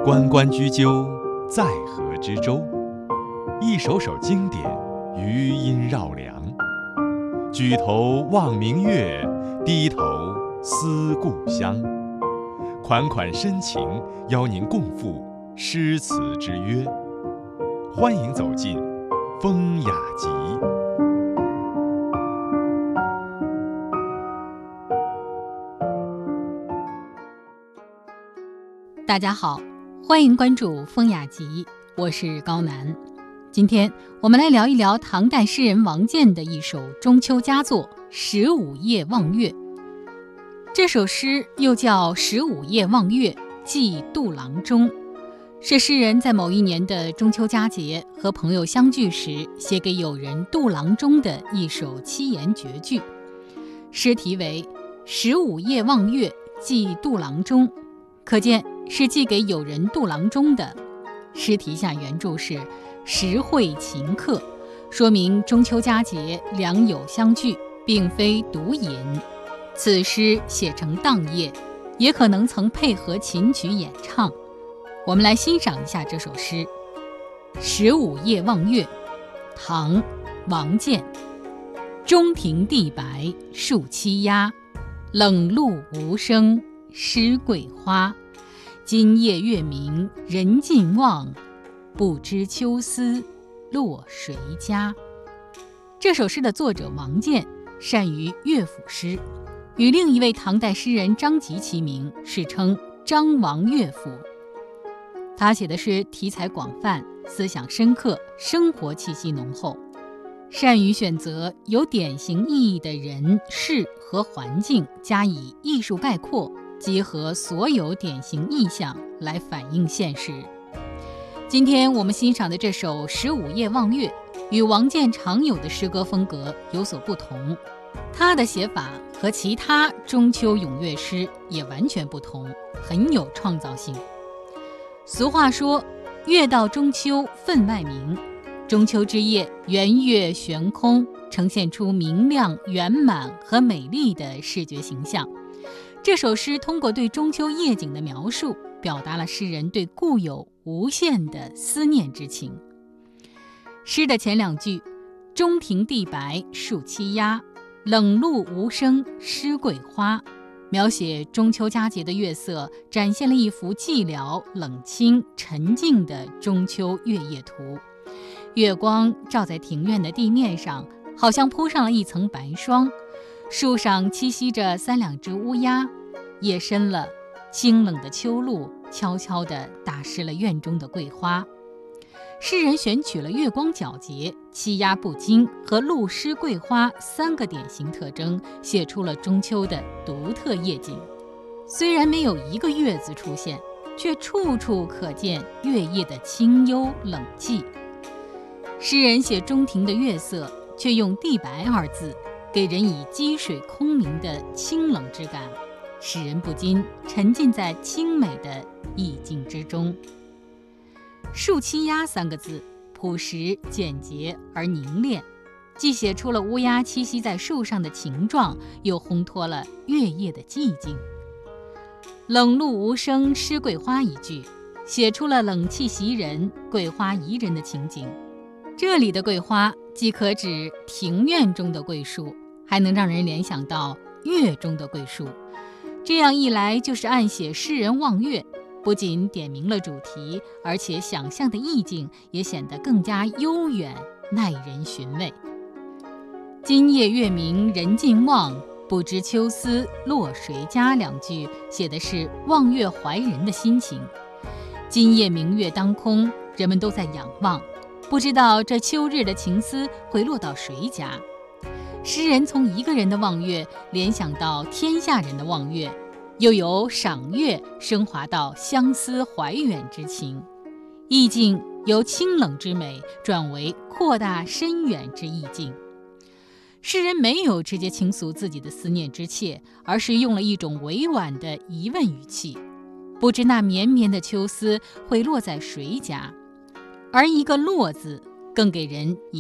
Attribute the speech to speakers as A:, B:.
A: 关关雎鸠，在河之洲。一首首经典，余音绕梁。举头望明月，低头思故乡。款款深情，邀您共赴诗词之约。欢迎走进风雅集。
B: 大家好，欢迎关注风雅集，我是高楠。今天我们来聊一聊唐代诗人王建的一首中秋佳作《十五夜望月》。这首诗又叫《十五夜望月寄杜郎中》，是诗人在某一年的中秋佳节和朋友相聚时写给友人杜郎中的一首七言绝句。诗题为《十五夜望月寄杜郎中》，可见是寄给友人杜郎中的。诗题下原注是实会情客，说明中秋佳节良友相聚，并非独吟。此诗写成当夜，也可能曾配合琴曲演唱。我们来欣赏一下这首诗《十五夜望月》，唐·王建。中庭地白树栖鸦，冷露无声湿桂花。今夜月明人尽望，不知秋思落谁家。这首诗的作者王建善于乐府诗，与另一位唐代诗人张籍齐名，世称张王乐府。他写的诗题材广泛，思想深刻，生活气息浓厚，善于选择有典型意义的人事和环境，加以艺术概括，结合所有典型意象来反映现实。今天我们欣赏的这首《十五夜望月》与王建常有的诗歌风格有所不同，他的写法和其他中秋咏月诗也完全不同，很有创造性。俗话说，月到中秋分外明，中秋之夜圆月悬空，呈现出明亮、圆满和美丽的视觉形象。这首诗通过对中秋夜景的描述，表达了诗人对故友无限的思念之情。诗的前两句，中庭地白树栖鸦，冷露无声湿桂花，描写中秋佳节的月色，展现了一幅寂寥、冷清、沉静的中秋月夜图。月光照在庭院的地面上，好像铺上了一层白霜。树上栖息着三两只乌鸦，夜深了，清冷的秋露悄悄地打湿了院中的桂花。诗人选取了月光皎洁、栖鸦不惊和露湿桂花三个典型特征，写出了中秋的独特夜景。虽然没有一个月字出现，却处处可见月夜的清幽冷寂。诗人写中庭的月色，却用地白二字，给人以积水空明的清冷之感，使人不禁沉浸在清美的意境之中。树栖鸦三个字，朴实简洁而凝练，既写出了乌鸦栖息在树上的情状，又烘托了月夜的寂静。冷露无声湿桂花一句，写出了冷气袭人、桂花宜人的情景。这里的桂花既可指庭院中的桂树，还能让人联想到月中的桂树。这样一来，就是暗写诗人望月，不仅点明了主题，而且想象的意境也显得更加悠远，耐人寻味。今夜月明人尽望，不知秋思落谁家两句写的是望月怀人的心情。今夜明月当空，人们都在仰望，不知道这秋日的情思会落到谁家。诗人从一个人的望月联想到天下人的望月，又由赏月升华到相思怀远之情，意境由清冷之美转为扩大深远之意境。诗人没有直接倾诉自己的思念之切，而是用了一种委婉的疑问语气，不知那绵绵的秋思会落在谁家。而一个落字更给人以